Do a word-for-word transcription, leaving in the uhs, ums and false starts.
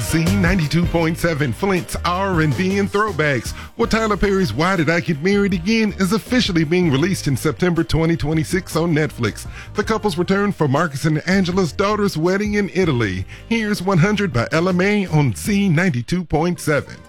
Z ninety-two point seven, Flint's R and B and throwbacks. Well, Tyler Perry's Why Did I Get Married Again is officially being released in September twenty twenty-six on Netflix. The couple's return for Marcus and Angela's daughter's wedding in Italy. Here's one hundred by Ella May on Z ninety-two point seven.